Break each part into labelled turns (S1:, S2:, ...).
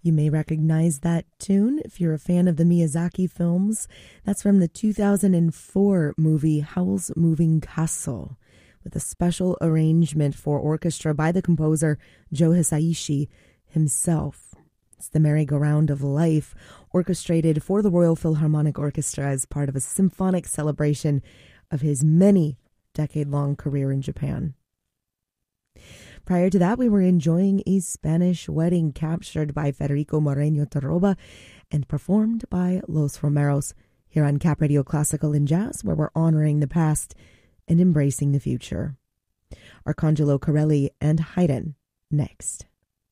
S1: You may recognize that tune if you're a fan of the Miyazaki films. That's from the 2004 movie Howl's Moving Castle, with a special arrangement for orchestra by the composer Joe Hisaishi himself. It's the Merry-Go-Round of Life, orchestrated for the Royal Philharmonic Orchestra as part of a symphonic celebration of his many decade-long career in Japan. Prior to that, we were enjoying a Spanish wedding captured by Federico Moreno Torroba and performed by Los Romeros here on Cap Radio Classical and Jazz, where we're honoring the past and embracing the future. Arcangelo Corelli and Haydn next.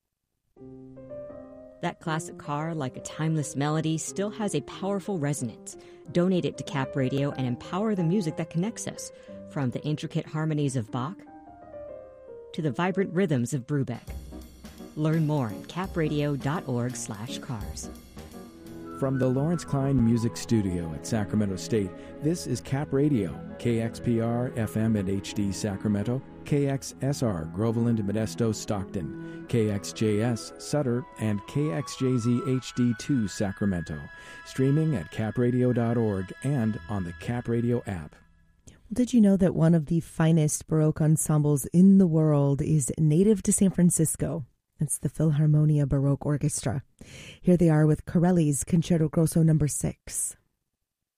S2: That classic car, like a timeless melody, still has a powerful resonance. Donate it to Cap Radio and empower the music that connects us, from the intricate harmonies of Bach to the vibrant rhythms of Brubeck. Learn more at capradio.org/cars.
S3: From the Lawrence Klein Music Studio at Sacramento State, this is Cap Radio, KXPR FM and HD Sacramento, KXSR Groveland, Modesto, Stockton, KXJS Sutter, and KXJZ HD2 Sacramento. Streaming at capradio.org and on the Cap Radio app.
S1: Did you know that one of the finest Baroque ensembles in the world is native to San Francisco? It's the Philharmonia Baroque Orchestra. Here they are with Corelli's Concerto Grosso No. 6.